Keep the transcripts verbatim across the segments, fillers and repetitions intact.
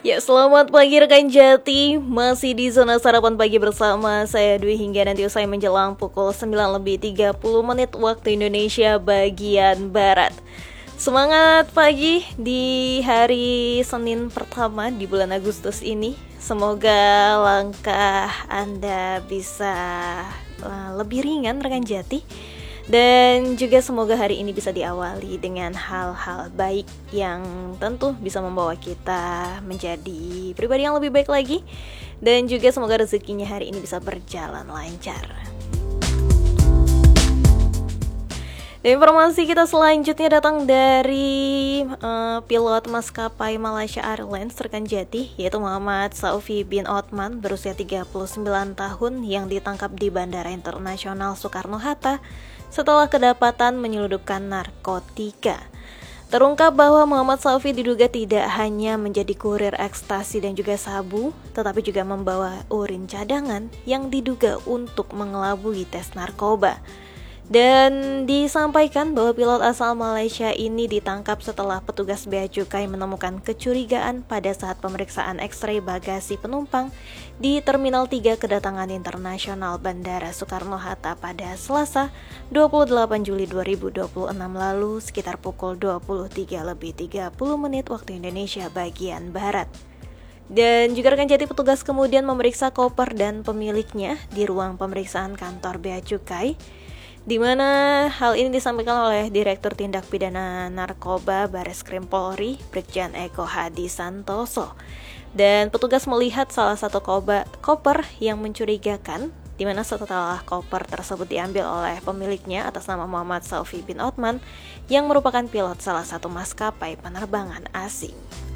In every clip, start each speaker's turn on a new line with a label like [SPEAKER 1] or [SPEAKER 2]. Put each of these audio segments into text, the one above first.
[SPEAKER 1] Ya, selamat pagi rekan Jati. Masih di zona sarapan pagi bersama saya Dwi hingga nanti usai menjelang pukul sembilan lebih tiga puluh menit waktu Indonesia bagian Barat. Semangat pagi di hari Senin pertama di bulan Agustus ini. Semoga langkah Anda bisa lebih ringan rekan Jati. Dan juga semoga hari ini bisa diawali dengan hal-hal baik yang tentu bisa membawa kita menjadi pribadi yang lebih baik lagi. Dan juga semoga rezekinya hari ini bisa berjalan lancar. Dan informasi kita selanjutnya datang dari uh, pilot maskapai Malaysia Airlines rekan Jati, yaitu Muhammad Saufi bin Othman berusia tiga puluh sembilan tahun yang ditangkap di Bandara Internasional Soekarno-Hatta setelah kedapatan menyelundupkan narkotika. Terungkap bahwa Muhammad Saufi diduga tidak hanya menjadi kurir ekstasi dan juga sabu, tetapi juga membawa urin cadangan yang diduga untuk mengelabui tes narkoba. Dan disampaikan bahwa pilot asal Malaysia ini ditangkap setelah petugas Bea Cukai menemukan kecurigaan pada saat pemeriksaan X-ray bagasi penumpang di Terminal tiga Kedatangan Internasional Bandara Soekarno-Hatta pada Selasa dua puluh delapan Juli dua ribu dua puluh enam lalu sekitar pukul dua puluh tiga lebih tiga puluh menit waktu Indonesia bagian Barat. Dan juga rekan Jati, petugas kemudian memeriksa koper dan pemiliknya di ruang pemeriksaan kantor Bea Cukai, di mana hal ini disampaikan oleh Direktur Tindak Pidana Narkoba Bareskrim Polri, Brigjen Eko Hadi Santoso. Dan petugas melihat salah satu koba, koper yang mencurigakan, di mana setelah koper tersebut diambil oleh pemiliknya atas nama Muhammad Saufi bin Othman, yang merupakan pilot salah satu maskapai penerbangan asing.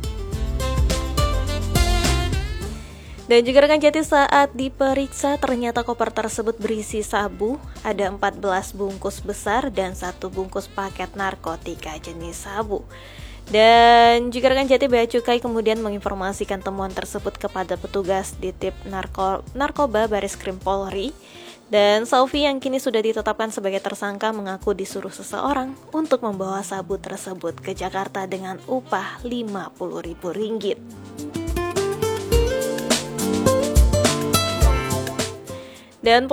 [SPEAKER 1] Dan juga rekan Jati, saat diperiksa ternyata koper tersebut berisi sabu, ada empat belas bungkus besar dan satu bungkus paket narkotika jenis sabu. Dan juga rekan Jati, Bea Cukai kemudian menginformasikan temuan tersebut kepada petugas Ditip Narko, Narkoba Bareskrim Polri. Dan Saufi yang kini sudah ditetapkan sebagai tersangka mengaku disuruh seseorang untuk membawa sabu tersebut ke Jakarta dengan upah lima puluh ribu ringgit. Dan